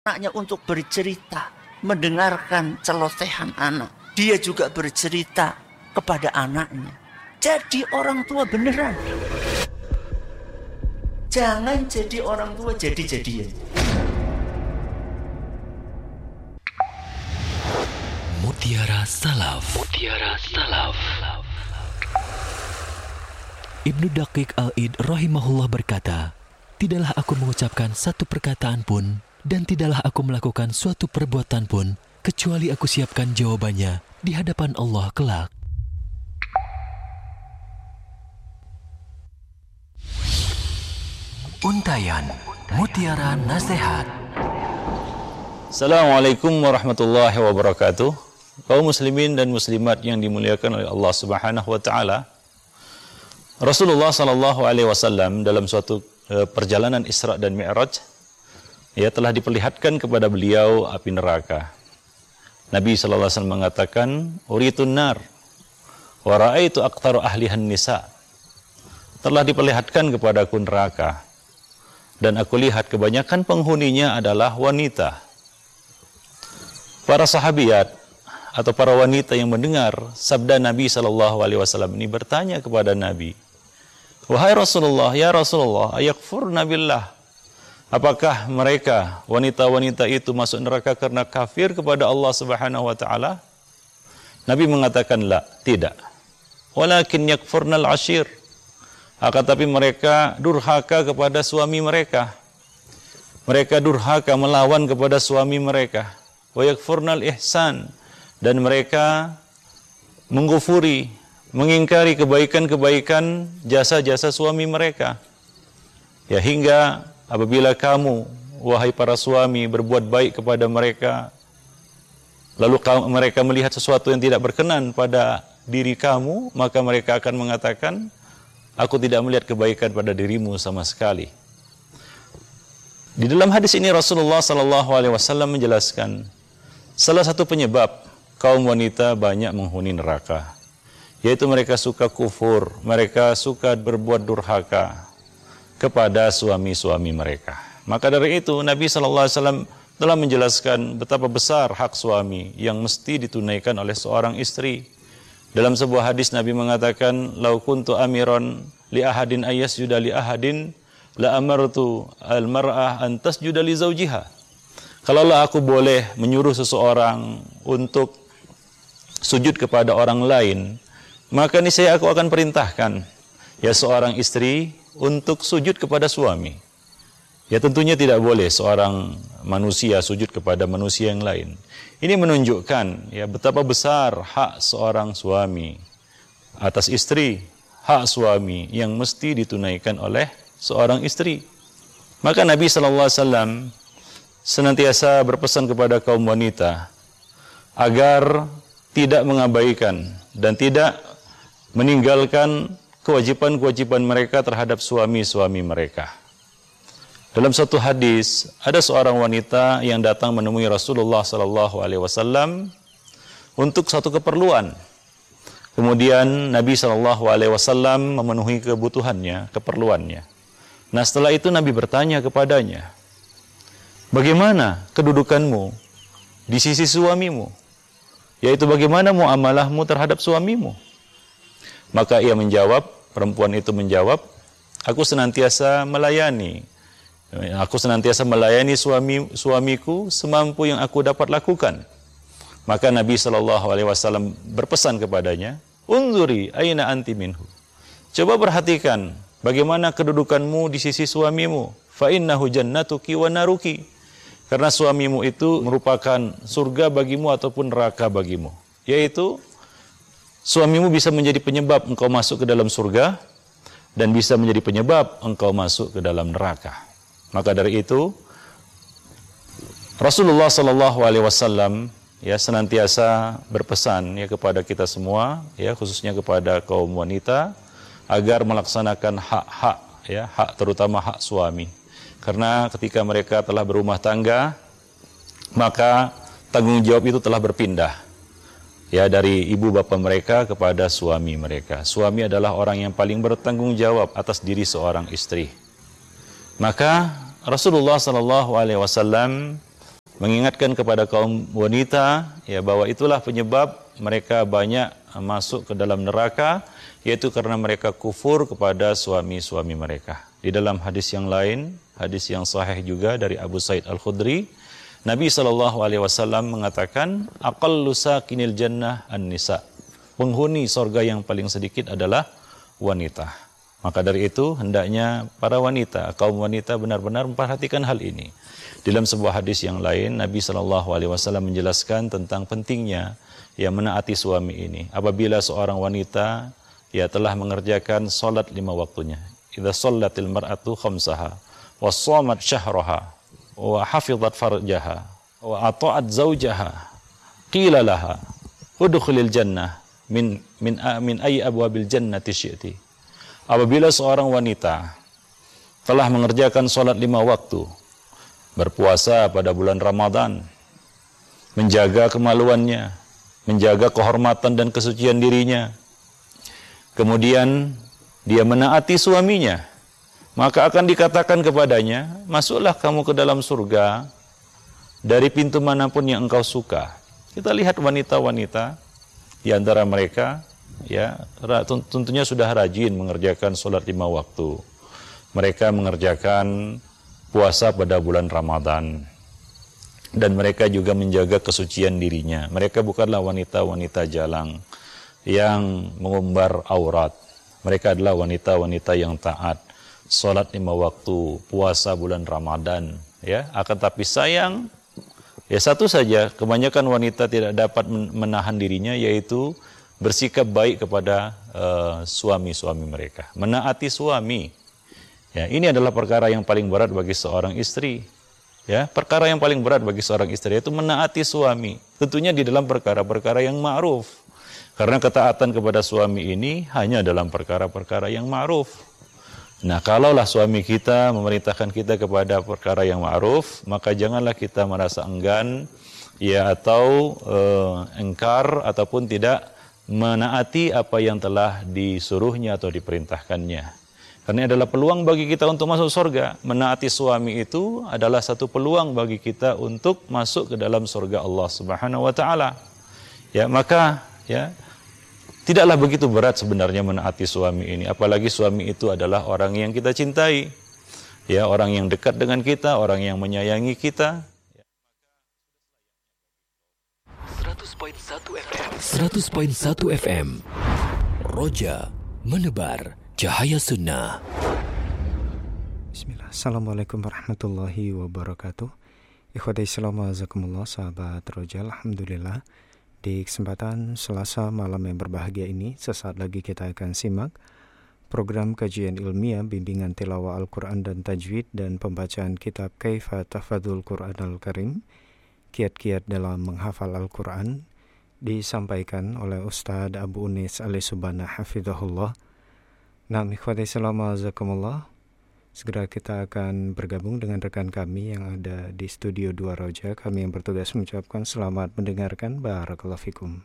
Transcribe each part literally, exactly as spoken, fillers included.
anaknya untuk bercerita, mendengarkan celotehan anak. Dia juga bercerita kepada anaknya. Jadi orang tua beneran. Jangan jadi orang tua jadi-jadian. Mutiara Salaf. Mutiara Salaf. Ibnu Daqiq Al-Id rahimahullah berkata, tidaklah aku mengucapkan satu perkataan pun dan tidaklah aku melakukan suatu perbuatan pun kecuali aku siapkan jawabannya di hadapan Allah kelak. Untayan Mutiara Nasihat. Assalamualaikum warahmatullahi wabarakatuh. Kaum muslimin dan muslimat yang dimuliakan oleh Allah Subhanahu wa taala. Rasulullah sallallahu alaihi wasallam dalam suatu uh, perjalanan Isra dan Mi'raj, ya, telah diperlihatkan kepada beliau api neraka. Nabi sallallahu alaihi wasallam mengatakan, "Uritun nar wa ra'aitu aktaru ahlihan nisa." Telah diperlihatkan kepadaku neraka dan aku lihat kebanyakan penghuninya adalah wanita. Para sahabiat atau para wanita yang mendengar sabda Nabi sallallahu alaihi wasallam ini bertanya kepada Nabi, "Wahai Rasulullah, ya Rasulullah, ayakfurna billah?" Apakah mereka, wanita-wanita itu masuk neraka karena kafir kepada Allah Subhanahu wa taala? Nabi mengatakan, "La, tidak. Walakin yakfurnal ashir." Akan tapi mereka durhaka kepada suami mereka. Mereka durhaka melawan kepada suami mereka. Wa yakfurnal ihsan, dan mereka menggufuri, mengingkari kebaikan-kebaikan jasa-jasa suami mereka. Ya, hingga apabila kamu, wahai para suami, berbuat baik kepada mereka, lalu kamu, mereka melihat sesuatu yang tidak berkenan pada diri kamu, maka mereka akan mengatakan, "Aku tidak melihat kebaikan pada dirimu sama sekali." Di dalam hadis ini Rasulullah sallallahu alaihi wasallam menjelaskan salah satu penyebab kaum wanita banyak menghuni neraka, yaitu mereka suka kufur, mereka suka berbuat durhaka kepada suami-suami mereka. Maka dari itu Nabi sallallahu alaihi wasallam telah menjelaskan betapa besar hak suami yang mesti ditunaikan oleh seorang istri. Dalam sebuah hadis Nabi mengatakan, "Lau kuntu amiron li ahadin ayyasjuda li ahadin la amartu al-mar'ah an tasjuda li zawjiha." Kalaulah aku boleh menyuruh seseorang untuk sujud kepada orang lain, maka niscaya aku akan perintahkan ya seorang istri untuk sujud kepada suami. Ya, tentunya tidak boleh seorang manusia sujud kepada manusia yang lain. Ini menunjukkan ya betapa besar hak seorang suami atas istri, hak suami yang mesti ditunaikan oleh seorang istri. Maka Nabi sallallahu alaihi wasallam senantiasa berpesan kepada kaum wanita agar tidak mengabaikan dan tidak meninggalkan kewajiban-kewajiban mereka terhadap suami-suami mereka. Dalam satu hadis, ada seorang wanita yang datang menemui Rasulullah sallallahu alaihi wasallam untuk satu keperluan. Kemudian Nabi sallallahu alaihi wasallam memenuhi kebutuhannya, keperluannya. Nah, setelah itu Nabi bertanya kepadanya, "Bagaimana kedudukanmu di sisi suamimu? Yaitu bagaimana muamalahmu terhadap suamimu?" Maka ia menjawab, perempuan itu menjawab, "Aku senantiasa melayani. Aku senantiasa melayani suami suamiku semampu yang aku dapat lakukan." Maka Nabi sallallahu alaihi wasallam berpesan kepadanya, "Unzuri aina anti minhu." Coba perhatikan bagaimana kedudukanmu di sisi suamimu. Fa innahu jannatuki wa naruki. Karena suamimu itu merupakan surga bagimu ataupun neraka bagimu. Yaitu suamimu bisa menjadi penyebab engkau masuk ke dalam surga dan bisa menjadi penyebab engkau masuk ke dalam neraka. Maka dari itu Rasulullah sallallahu alaihi wasallam ya senantiasa berpesan ya kepada kita semua, ya khususnya kepada kaum wanita, agar melaksanakan hak-hak, ya hak terutama hak suami. Karena ketika mereka telah berumah tangga, maka tanggung jawab itu telah berpindah ya dari ibu bapa mereka kepada suami mereka. Suami adalah orang yang paling bertanggung jawab atas diri seorang istri. Maka Rasulullah sallallahu alaihi wasallam mengingatkan kepada kaum wanita ya bahwa itulah penyebab mereka banyak masuk ke dalam neraka, yaitu karena mereka kufur kepada suami-suami mereka. Di dalam hadis yang lain, hadis yang sahih juga dari Abu Sa'id Al-Khudri, Nabi shallallahu alaihi wasallam mengatakan, aqallu sakinil jannah an-nisa. Penghuni sorga yang paling sedikit adalah wanita. Maka dari itu hendaknya para wanita, kaum wanita benar-benar memperhatikan hal ini. Dalam sebuah hadis yang lain, Nabi shallallahu alaihi wasallam menjelaskan tentang pentingnya ya menaati suami ini. Apabila seorang wanita ya telah mengerjakan salat lima waktunya, idza shallatil mar'atu khamsaha wa shamat syahraha wa hafizat farjaha wa ata'at zawjaha qila laha udkhulil jannah min min min ayyi abwabil jannati syi'ti. Apabila seorang wanita telah mengerjakan salat lima waktu, berpuasa pada bulan Ramadan, menjaga kemaluannya, menjaga kehormatan dan kesucian dirinya, kemudian dia menaati suaminya, maka akan dikatakan kepadanya, masuklah kamu ke dalam surga dari pintu manapun yang engkau suka. Kita lihat wanita-wanita di antara mereka, ya tentunya sudah rajin mengerjakan sholat lima waktu. Mereka mengerjakan puasa pada bulan Ramadan. Dan mereka juga menjaga kesucian dirinya. Mereka bukanlah wanita-wanita jalang yang mengumbar aurat. Mereka adalah wanita-wanita yang taat. Sholat lima waktu, puasa bulan Ramadan, ya. Akan tapi sayang, ya satu saja, kebanyakan wanita tidak dapat menahan dirinya, yaitu bersikap baik kepada uh, suami-suami mereka, menaati suami. Ya, ini adalah perkara yang paling berat bagi seorang istri. Ya, perkara yang paling berat bagi seorang istri itu menaati suami. Tentunya di dalam perkara-perkara yang ma'ruf. Karena ketaatan kepada suami ini hanya dalam perkara-perkara yang ma'ruf. Nah, kalaulah suami kita memerintahkan kita kepada perkara yang ma'ruf, maka janganlah kita merasa enggan ya atau uh, engkar ataupun tidak menaati apa yang telah disuruhnya atau diperintahkannya. Karena ini adalah peluang bagi kita untuk masuk surga. Menaati suami itu adalah satu peluang bagi kita untuk masuk ke dalam surga Allah Subhanahu wa taala. Ya, maka ya tidaklah begitu berat sebenarnya menaati suami ini, apalagi suami itu adalah orang yang kita cintai. Ya, orang yang dekat dengan kita, orang yang menyayangi kita. seratus koma satu F M seratus koma satu F M Roja menebar cahaya sunnah. Bismillah. Assalamualaikum warahmatullahi wabarakatuh. Ikhwati Islam azakumullah, sahabat Roja, alhamdulillah. Di kesempatan Selasa malam yang berbahagia ini, sesaat lagi kita akan simak program kajian ilmiah bimbingan tilawah Al-Quran dan Tajwid dan pembacaan kitab Kaifa Tahfadzul Quran Al-Karim, kiat-kiat dalam menghafal Al-Quran, disampaikan oleh Ustadz Abu Unis Ali-Subana Hafidhahullah. Nah, ikhwati Islam azakumullah, segera kita akan bergabung dengan rekan kami yang ada di studio dua Roja. Kami yang bertugas mengucapkan selamat mendengarkan. Barakallahu fikum.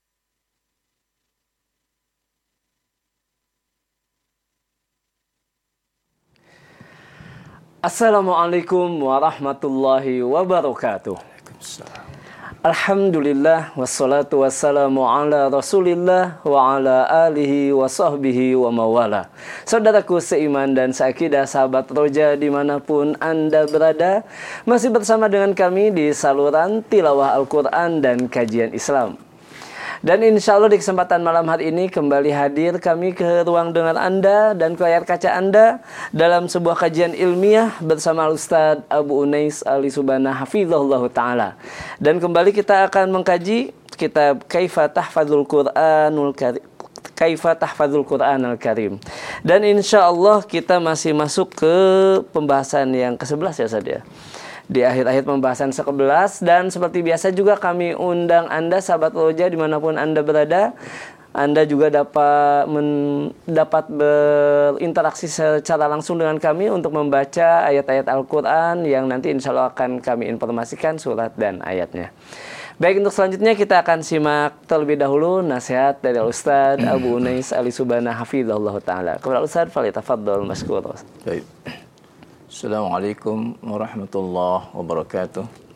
Assalamualaikum warahmatullahi wabarakatuh. Alhamdulillah, wassalatu wassalamu ala rasulillah wa ala alihi wa sahbihi wa mawala. Saudaraku seiman dan seakidah, sahabat Roja dimanapun Anda berada, masih bersama dengan kami di saluran tilawah Al-Quran dan kajian Islam. Dan insya Allah di kesempatan malam hari ini kembali hadir kami ke ruang dengar Anda dan ke layar kaca Anda dalam sebuah kajian ilmiah bersama Ustadz Abu Unis Ali-Subana Hafizahullah Ta'ala. Dan kembali kita akan mengkaji kitab Kaifa Tahfadzul Quranul Karim. Kaifa Tahfadzul Quran Al-Karim. Dan insya Allah kita masih masuk ke pembahasan yang kesebelas ya Ustadz ya. Di akhir-akhir pembahasan sekebelas, dan seperti biasa juga kami undang Anda sahabat Roja dimanapun Anda berada. Anda juga dapat men, dapat berinteraksi secara langsung dengan kami untuk membaca ayat-ayat Al-Quran yang nanti insya Allah akan kami informasikan surat dan ayatnya. Baik, untuk selanjutnya kita akan simak terlebih dahulu nasihat dari Ustadz Abu Unis Ali-Subana Hafizahullah Ta'ala. Kepada Ustadz, falyatafaddal mashkur. Baik. Assalamualaikum warahmatullahi wabarakatuh.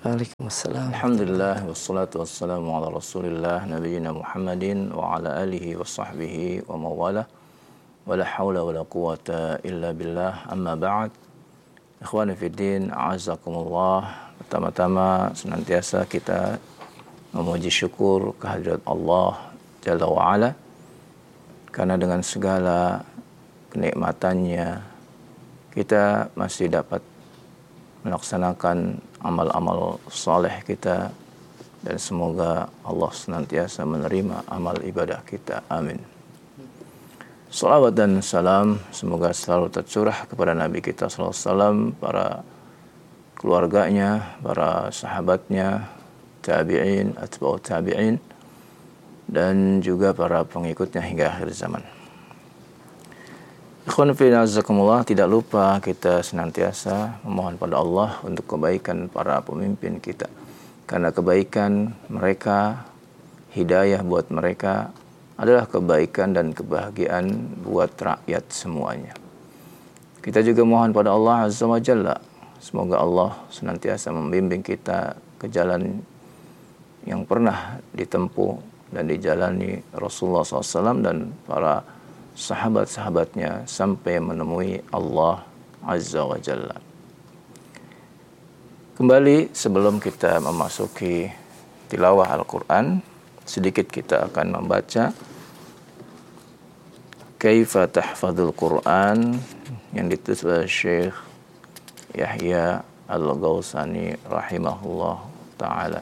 Waalaikumsalam. Alhamdulillah wassalatu wassalamu ala Rasulillah nabiyina Muhammadin wa ala alihi wa sahbihi wa mawala. Wala haula wala quwata illa billah. Amma ba'd. Ikhwani fi din, a'azakumullah. Pertama-tama senantiasa kita memuji syukur kehadirat Allah Jalla wa ala, karena dengan segala kenikmatannya kita masih dapat melaksanakan amal-amal saleh kita, dan semoga Allah senantiasa menerima amal ibadah kita. Amin. Salawat dan salam semoga selalu tercurah kepada Nabi kita sallallahu alaihi wasallam, para keluarganya, para sahabatnya, tabi'in, atba'ut tabi'in, dan juga para pengikutnya hingga akhir zaman. Ikhwan fillah azakumullah, tidak lupa kita senantiasa memohon pada Allah untuk kebaikan para pemimpin kita. Karena kebaikan mereka, hidayah buat mereka adalah kebaikan dan kebahagiaan buat rakyat semuanya. Kita juga mohon pada Allah Azza wa Jalla, semoga Allah senantiasa membimbing kita ke jalan yang pernah ditempuh dan dijalani Rasulullah shallallahu alaihi wasallam dan para sahabat-sahabatnya sampai menemui Allah Azza wa Jalla. Kembali sebelum kita memasuki tilawah Al-Quran, sedikit kita akan membaca Kaifa Tahfadul Quran yang ditulis oleh Syekh Yahya Al-Ghawsani rahimahullah ta'ala.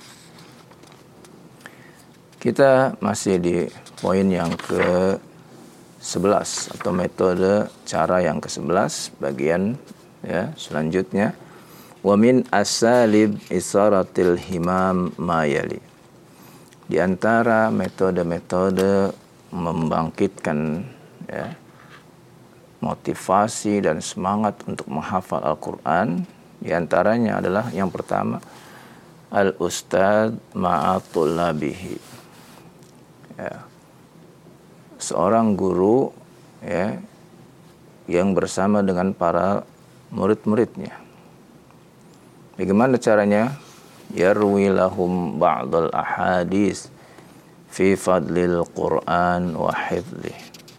Kita masih di poin yang ke sebelas atau metode cara yang ke sebelas, bagian ya selanjutnya, wa min asalib isaratil himam mayali. Di antara metode-metode membangkitkan ya motivasi dan semangat untuk menghafal Al-Qur'an, di antaranya adalah yang pertama, al-ustad ma'atulabihi. Ya. Seorang guru ya yang bersama dengan para murid-muridnya. Bagaimana caranya? Yarwi lahum ba'dal ahadits fi fadlil Qur'an wa hifdzih.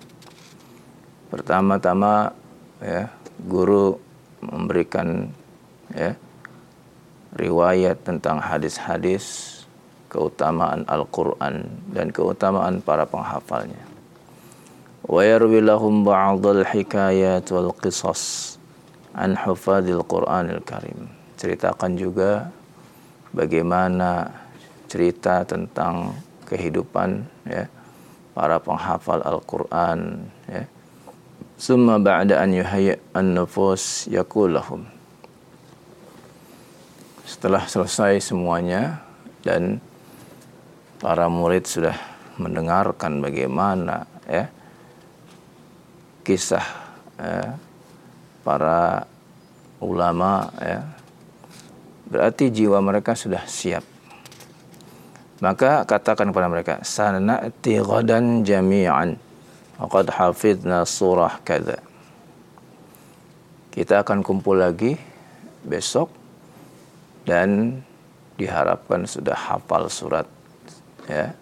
Pertama-tama ya, guru memberikan ya riwayat tentang hadis-hadis keutamaan Al-Qur'an dan keutamaan para penghafalnya. Wa yarwi lahum ba'dal hikayat wal qisas an hufadil Qur'anil Karim. Ceritakan juga bagaimana cerita tentang kehidupan ya para penghafal Al-Qur'an ya. Summa ba'da an yuhayyi an-nufus yaqul lahum. Setelah selesai semuanya dan para murid sudah mendengarkan bagaimana ya kisah ya, para ulama ya, berarti jiwa mereka sudah siap. Maka katakan kepada mereka, sana'ti ghadan jami'an wa qad hafidna surah kadza. Kita akan kumpul lagi besok dan diharapkan sudah hafal surat ya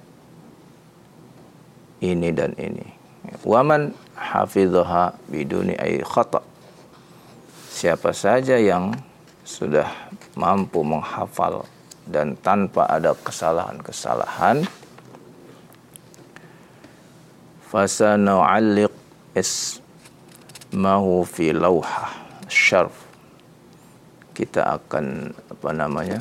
ini dan ini. Waman hafidhaha biduni ay khata. Siapa saja yang sudah mampu menghafal dan tanpa ada kesalahan-kesalahan, fasanu'alliq ismahu fi lawhah syarf. Kita akan apa namanya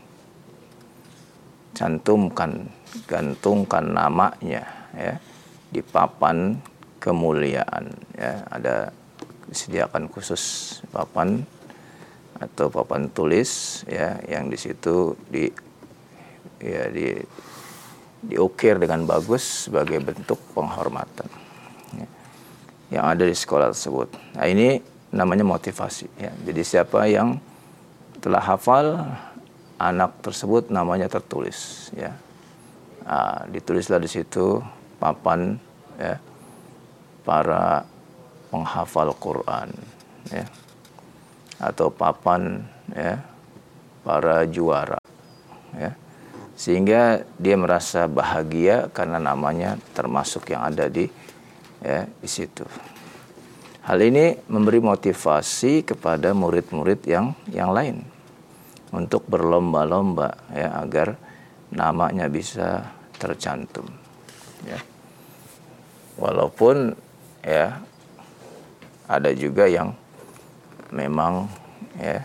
cantumkan, gantungkan namanya ya di papan kemuliaan ya. Ada disediakan khusus papan atau papan tulis ya yang di situ di ya di diukir dengan bagus sebagai bentuk penghormatan ya, yang ada di sekolah tersebut. Nah, ini namanya motivasi ya. Jadi siapa yang telah hafal, anak tersebut namanya tertulis ya. Nah, ditulislah di situ papan ya para penghafal Quran ya, atau papan ya para juara, ya. Sehingga dia merasa bahagia karena namanya termasuk yang ada di ya, di situ. Hal ini memberi motivasi kepada murid-murid yang yang lain untuk berlomba-lomba ya agar namanya bisa tercantum. Ya. Walaupun ya ada juga yang memang ya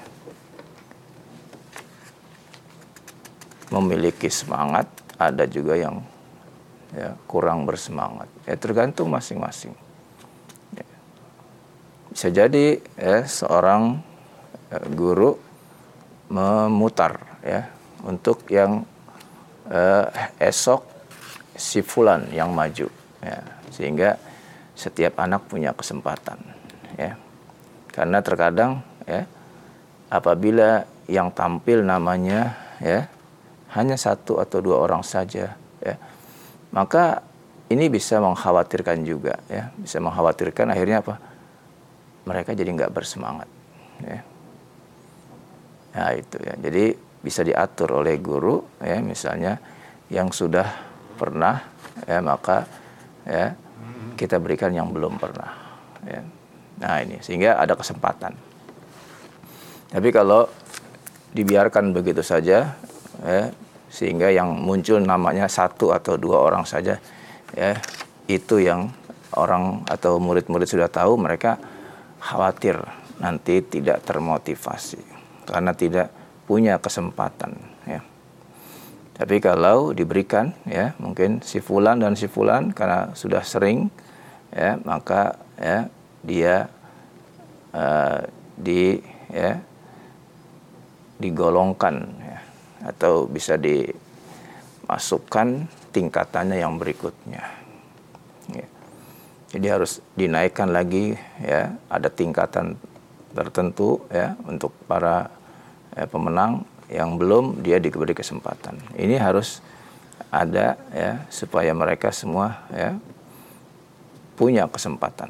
memiliki semangat, ada juga yang ya, kurang bersemangat. Ya tergantung masing-masing. Ya. Bisa jadi ya, seorang ya, guru memutar ya untuk yang eh, esok si fulan yang maju. Ya. Sehingga setiap anak punya kesempatan. Ya. Karena terkadang ya apabila yang tampil namanya ya hanya satu atau dua orang saja, ya, maka ini bisa mengkhawatirkan juga, ya, bisa mengkhawatirkan akhirnya apa? Mereka jadi nggak bersemangat, ya. Nah itu ya, jadi bisa diatur oleh guru, ya, misalnya yang sudah pernah, ya, maka ya kita berikan yang belum pernah, ya. Nah ini sehingga ada kesempatan. Tapi kalau dibiarkan begitu saja, ya, sehingga yang muncul namanya satu atau dua orang saja, ya, itu yang orang atau murid-murid sudah tahu, mereka khawatir nanti tidak termotivasi karena tidak punya kesempatan, ya. Tapi kalau diberikan, ya, mungkin si fulan dan si fulan karena sudah sering, ya, maka ya dia uh, di ya digolongkan, ya, atau bisa dimasukkan tingkatannya yang berikutnya. Ya. Jadi harus dinaikkan lagi, ya, ada tingkatan tertentu, ya, untuk para ya, pemenang yang belum dia diberi kesempatan. Ini harus ada, ya, supaya mereka semua, ya, punya kesempatan.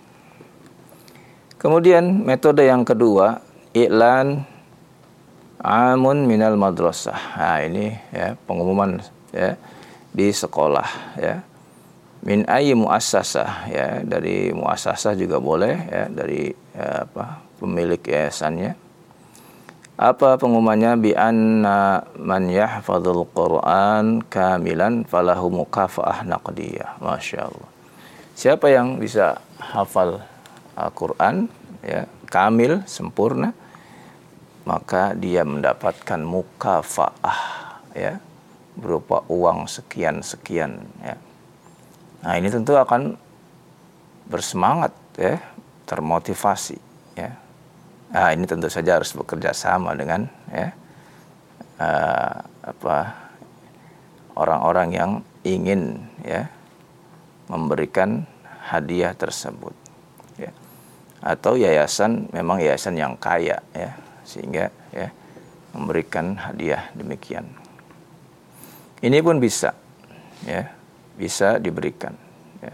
Kemudian metode yang kedua, i'lan amun minal madrasah. Nah ini ya pengumuman ya di sekolah, ya. Min ayyi muassasah, ya, dari muassasah juga boleh, ya, dari ya, apa pemilik yayasannya. Apa pengumumannya? Bi anna man yahfadzul Qur'an kamilan falahu mukafaah naqdiyah. Masyaallah. Siapa yang bisa hafal Al-Qur'an, ya, kamil, sempurna, maka dia mendapatkan mukafaah, ya, berupa uang sekian-sekian, ya. Nah, ini tentu akan bersemangat, ya, termotivasi, ya. Nah, ini tentu saja harus bekerja sama dengan, ya, uh, apa orang-orang yang ingin, ya, memberikan hadiah tersebut, ya. Atau yayasan, memang yayasan yang kaya, ya, sehingga ya memberikan hadiah demikian. Ini pun bisa, ya, bisa diberikan, ya.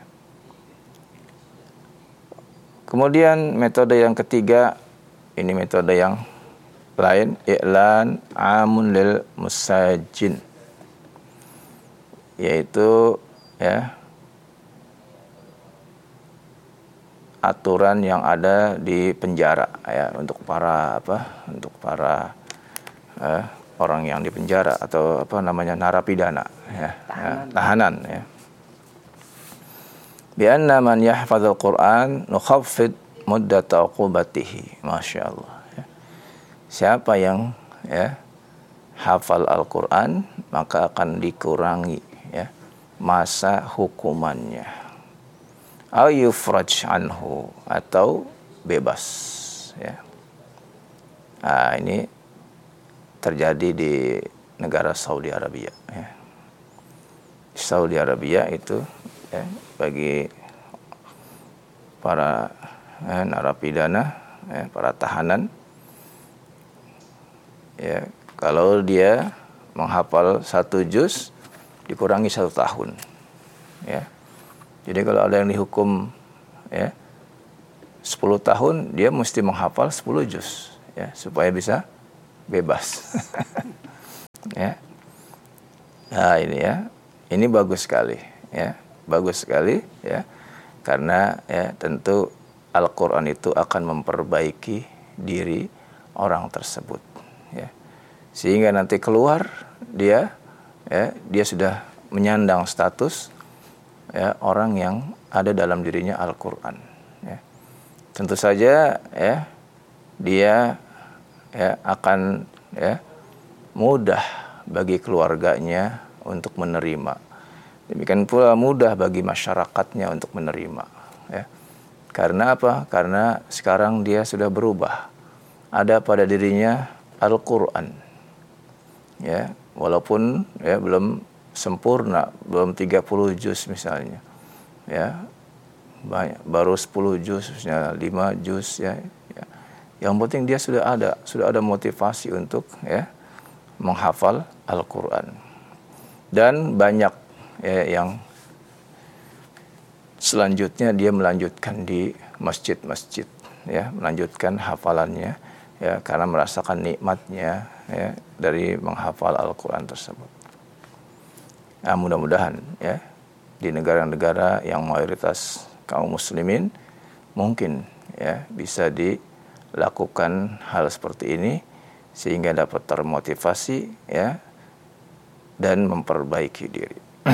Kemudian metode yang ketiga, ini metode yang lain, i'lan amun lil musajin, yaitu ya aturan yang ada di penjara, ya, untuk para apa untuk para eh, orang yang di penjara atau apa namanya narapidana, ya, tahanan, ya, tahanan, ya. Bi anna man yahfadzul Qur'an nukhaffid muddata uqubatihi. Masyaallah, ya. Siapa yang ya hafal Al-Qur'an maka akan dikurangi, ya, masa hukumannya. Au yufraj anhu, atau bebas, ya. Nah, ini terjadi di negara Saudi Arabia, ya. Saudi Arabia itu, ya, bagi para eh, narapidana, eh, para tahanan, ya, kalau dia menghafal satu juz dikurangi satu tahun, ya. Jadi kalau ada yang dihukum, ya, sepuluh tahun, dia mesti menghafal sepuluh juz, ya, supaya bisa bebas. Ya. Nah, ini ya. Ini bagus sekali, ya. Bagus sekali, ya. Karena ya tentu Al-Qur'an itu akan memperbaiki diri orang tersebut, ya. Sehingga nanti keluar dia ya, dia sudah menyandang status ya orang yang ada dalam dirinya Al-Qur'an, ya. Tentu saja ya dia ya akan ya mudah bagi keluarganya untuk menerima. Demikian pula mudah bagi masyarakatnya untuk menerima, ya. Karena apa? Karena sekarang dia sudah berubah. Ada pada dirinya Al-Qur'an. Ya, walaupun ya belum sempurna, belum tiga puluh juz misalnya. Ya. Banyak, baru sepuluh juz, misalnya lima juz ya. Ya. Yang penting dia sudah ada, sudah ada motivasi untuk ya menghafal Al-Qur'an. Dan banyak ya, yang selanjutnya dia melanjutkan di masjid-masjid, ya, melanjutkan hafalannya, ya, karena merasakan nikmatnya ya dari menghafal Al-Qur'an tersebut. Nah, mudah-mudahan ya di negara-negara yang mayoritas kaum muslimin mungkin ya bisa dilakukan hal seperti ini sehingga dapat termotivasi ya dan memperbaiki diri.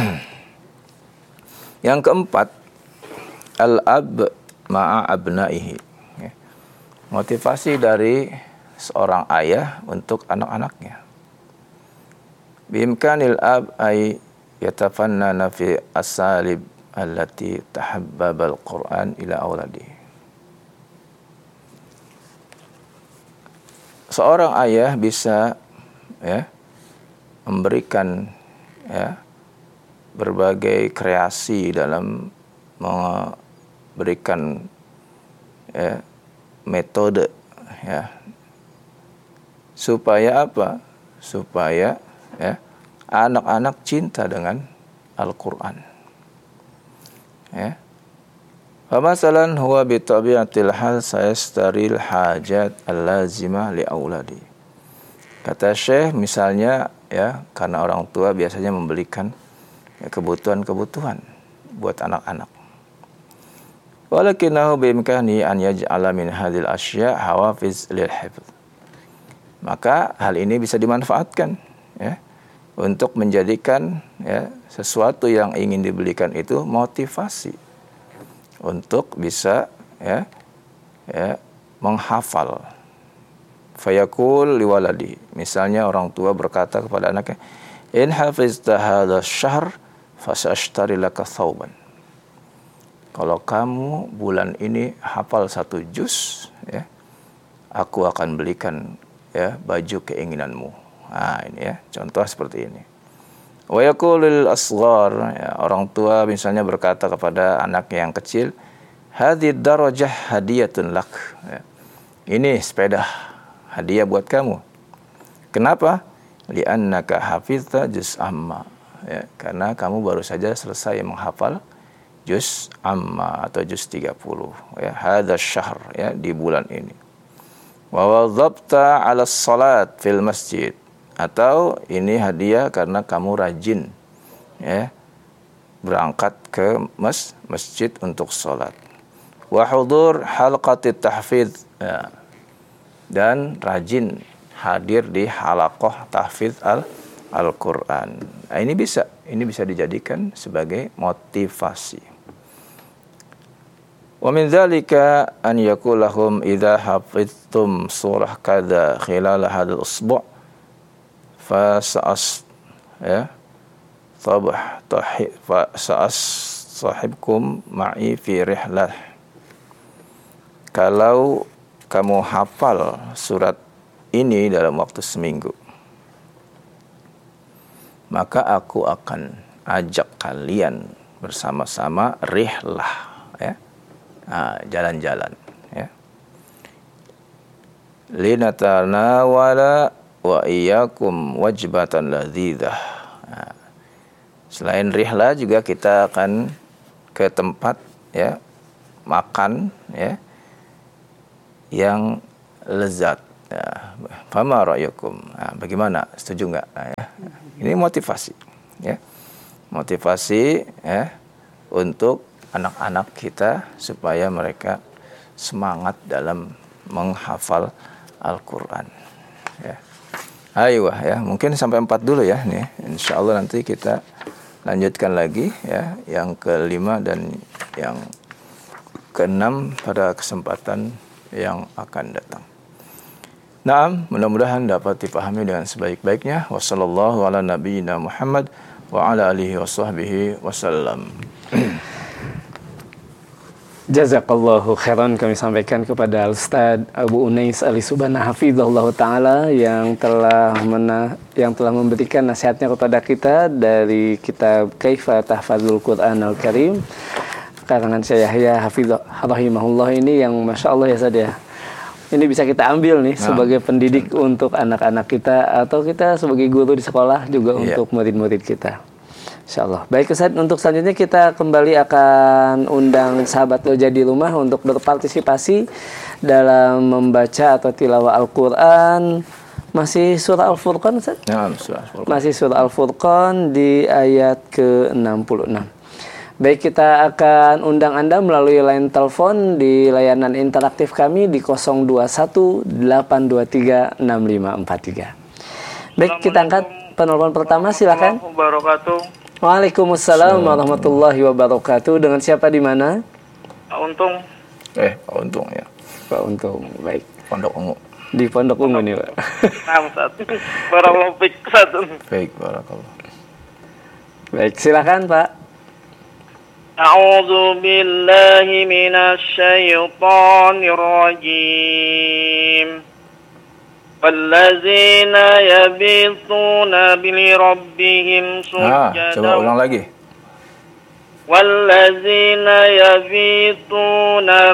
Yang keempat, al-ab ma'a abnaihi. Ya. Motivasi dari seorang ayah untuk anak-anaknya. Bimkanil ab ay yatafannana fi asalib allati tahabbabal Qur'an ila auladi. Seorang ayah bisa ya memberikan ya berbagai kreasi dalam memberikan ya, metode ya supaya apa? Supaya ya anak-anak cinta dengan Al-Qur'an. Ya. Famasalan huwa bi tabiatil hal sayastaril hajat al-lazimah li auladi. Kata Syekh, misalnya ya karena orang tua biasanya membelikan ya, kebutuhan-kebutuhan buat anak-anak. Walakinahu biimkani an yaj'ala min hadhil asya' hawafiz lil hifz. Maka hal ini bisa dimanfaatkan ya untuk menjadikan ya sesuatu yang ingin dibelikan itu motivasi untuk bisa ya ya menghafal. Fayaqul liwaladi, misalnya orang tua berkata kepada anaknya, in hafizta hadha syahr fasashtari laka thawban. Kalau kamu bulan ini hafal satu juz ya, aku akan belikan ya baju keinginanmu. Nah, ini ya, contoh seperti ini. Wa yaqulul asghar, ya, orang tua misalnya berkata kepada anak yang kecil, hadhihi darajah hadiyatun lak. Ya. Ini sepeda hadiah buat kamu. Kenapa? Li'annaka hafizta juz amma. Ya, karena kamu baru saja selesai menghafal juz amma atau juz tiga puluh ya, hadza syahr ya di bulan ini. Wa wadhabta 'ala salat fil masjid, atau ini hadiah karena kamu rajin ya berangkat ke mas, masjid untuk salat. Wa hudur halqatit tahfidz, ya, dan rajin hadir di halaqah tahfidz al Al-Qur'an. Nah, ini bisa, ini bisa dijadikan sebagai motivasi. Wa min dzalika an yaqul lahum idza hafiztum surah kadza khilal hadzal usbu' fa sa'as ya sabah tahib fa sa'as sahibkum ma'i fi rihlah. Kalau kamu hafal surat ini dalam waktu seminggu, maka aku akan ajak kalian bersama-sama rihlah ya. Nah, jalan-jalan ya. Linatanawala wa iyyakum wajbatan ladzidah. Nah, selain rihlah juga kita akan ke tempat ya makan ya yang lezat Ya, fama ra'yukum. Nah, bagaimana? Setuju nggak? Nah, ya. Ini motivasi, ya. Motivasi, ya, untuk anak-anak kita supaya mereka semangat dalam menghafal Al-Quran. Ya. Ayo, ya. Mungkin sampai empat dulu ya. Nih, insya Allah nanti kita lanjutkan lagi, ya, yang kelima dan yang keenam pada kesempatan yang akan datang. Naam, mudah-mudahan dapat dipahami dengan sebaik-baiknya. Wassallallahu ala nabiyyina Muhammad wa ala alihi washabbihi wasallam. Jazakallahu khairan kami sampaikan kepada Al-Ustaz Abu Unais Ali Subana hafizahullah taala yang telah mena yang telah memberikan nasihatnya kepada kita dari kitab Kaifa Tahfadzul Qur'anal Karim karangan Syekh Yahya hafizah rahimahullah ini yang Masya Allah ya Ustaz ya. Ini bisa kita ambil nih nah, sebagai pendidik betul. Untuk anak-anak kita atau kita sebagai guru di sekolah juga yeah. Untuk murid-murid kita. Insyaallah. Baik Ustaz, untuk selanjutnya kita kembali akan undang sahabat Roja di rumah untuk berpartisipasi dalam membaca atau tilawah Al-Qur'an. Masih surah Al-Furqan Ustaz? Ya, surah Al-Furqan. Masih surah Al-Furqan di ayat ke enam puluh enam. Baik, kita akan undang Anda melalui line telepon di layanan interaktif kami di nol dua satu delapan dua tiga enam lima empat tiga. Baik, kita angkat penelpon pertama, silakan. Waalaikumsalam warahmatullahi wabarakatuh. Dengan siapa di mana? Pak Untung. Eh, Pak Untung ya. Pak Untung, baik. Pondok Ungu. Di Pondok Ungu nih, Pak. Nah, Ustaz. Barakallahu fiik, Ustaz. Baik, barakallah. Baik, silakan, Pak. A'udzu billahi minasy syaithanir rajim. Wallazina yabituna bi rabbihim sujada. Ah, coba ulang lagi. Wallazina yabituna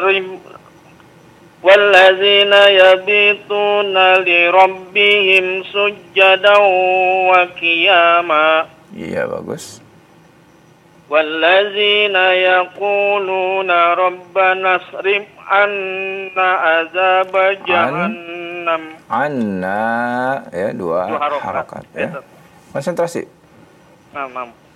Wallazina yabituna li rabbihim sujadan wa qiyama. Iya, bagus. وَالَّذِينَ يَقُولُونَ رَبَّنَا اصْرِفْ عَنَّا عَذَابَ جَهَنَّمَ. Anna ya dua harakat ya. Konsentrasi. Nah, nah.